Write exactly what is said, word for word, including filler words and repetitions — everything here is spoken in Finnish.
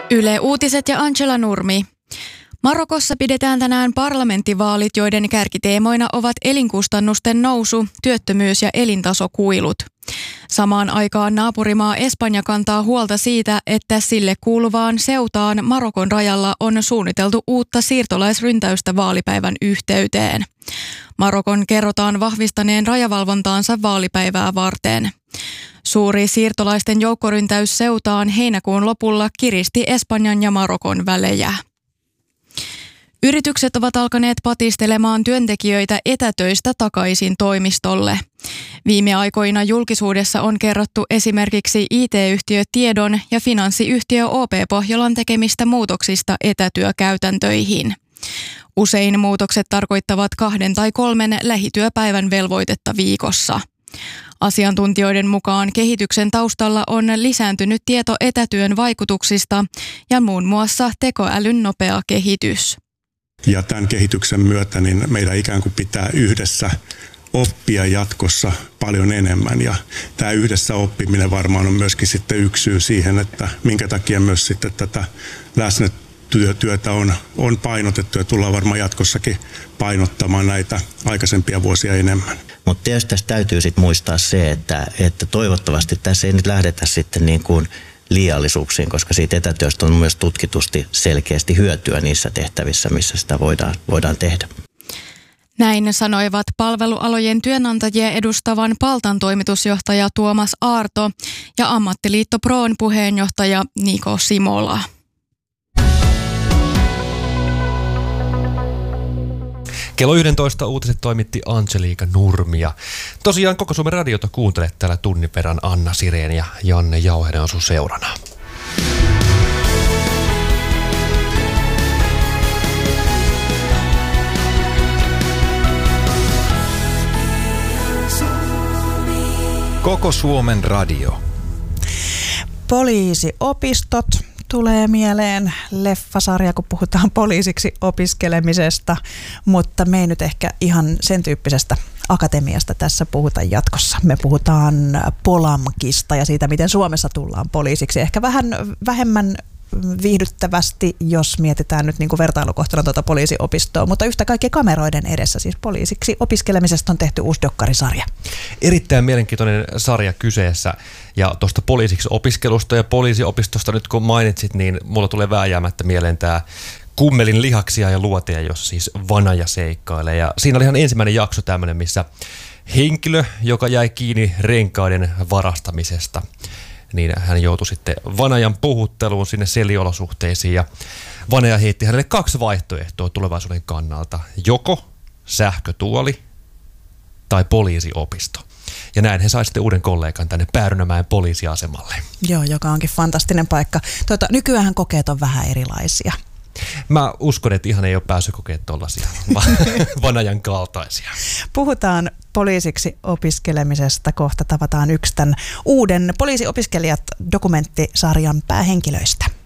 Yle Uutiset ja Angela Nurmi. Marokossa pidetään tänään parlamenttivaalit, joiden kärkiteemoina ovat elinkustannusten nousu, työttömyys ja elintasokuilut. Samaan aikaan naapurimaa Espanja kantaa huolta siitä, että sille kuuluvaan Seutaan Marokon rajalla on suunniteltu uutta siirtolaisryntäystä vaalipäivän yhteyteen. Marokon kerrotaan vahvistaneen rajavalvontaansa vaalipäivää varten. Suuri siirtolaisten joukkoryntäys Seutaan heinäkuun lopulla kiristi Espanjan ja Marokon välejä. Yritykset ovat alkaneet patistelemaan työntekijöitä etätöistä takaisin toimistolle. Viime aikoina julkisuudessa on kerrottu esimerkiksi I T-yhtiö Tiedon ja finanssiyhtiö O P Pohjolan tekemistä muutoksista etätyökäytäntöihin. Usein muutokset tarkoittavat kahden tai kolmen lähityöpäivän velvoitetta viikossa. Asiantuntijoiden mukaan kehityksen taustalla on lisääntynyt tieto etätyön vaikutuksista ja muun muassa tekoälyn nopea kehitys. Ja tämän kehityksen myötä niin meidän ikään kuin pitää yhdessä oppia jatkossa paljon enemmän. Ja tämä yhdessä oppiminen varmaan on myöskin sitten yksi syy siihen, että minkä takia myös sitten tätä läsnätyötä on, on painotettu ja tullaan varmaan jatkossakin painottamaan näitä aikaisempia vuosia enemmän. Mutta tietysti tässä täytyy sitten muistaa se, että, että toivottavasti tässä ei nyt lähdetä sitten niin kuin liiallisuuksiin, koska siitä etätyöstä on myös tutkitusti selkeästi hyötyä niissä tehtävissä, missä sitä voidaan, voidaan tehdä. Näin sanoivat palvelualojen työnantajia edustavan Paltan toimitusjohtaja Tuomas Aarto ja Ammattiliitto Proon puheenjohtaja Niko Simola. Kello yksitoista uutiset toimitti Angeliika Nurmi. Ja tosiaan koko Suomen radiota kuuntelet täällä tunnin verran Anna Sireen ja Janne Jauhenen on sun seurana. Koko Suomen radio. Poliisiopistot tulee mieleen, leffasarja, kun puhutaan poliisiksi opiskelemisesta, mutta me ei nyt ehkä ihan sen tyyppisestä akatemiasta tässä puhuta jatkossa. Me puhutaan Polamkista ja siitä, miten Suomessa tullaan poliisiksi. Ehkä vähän vähemmän viihdyttävästi, jos mietitään nyt niin kuin vertailukohtana tuota poliisiopistoa, mutta yhtä kaikki kameroiden edessä, siis poliisiksi opiskelemisesta on tehty uusi dokkarisarja. Erittäin mielenkiintoinen sarja kyseessä, ja tuosta poliisiksi opiskelusta ja poliisiopistosta nyt kun mainitsit, niin mulla tulee vääjäämättä mieleen tämä Kummelin lihaksia ja luoteja, jossa siis vanaja seikkailee, ja siinä oli ihan ensimmäinen jakso tämmöinen, missä henkilö, joka jäi kiinni renkaiden varastamisesta, niin hän joutui sitten vanajan puhutteluun sinne seliolosuhteisiin ja vanaja heitti hänelle kaksi vaihtoehtoa tulevaisuuden kannalta. Joko sähkötuoli tai poliisiopisto. Ja näin he sai sitten uuden kollegan tänne Päärynämäen poliisiasemalle. Joo, joka onkin fantastinen paikka. Tuota, nykyään kokeet on vähän erilaisia. Mä uskon, että ihan ei ole pääsykokeet tollaisia vanajan kaltaisia. Puhutaan poliisiksi opiskelemisesta. Kohta tavataan yksi tämän uuden poliisiopiskelijat dokumenttisarjan päähenkilöistä.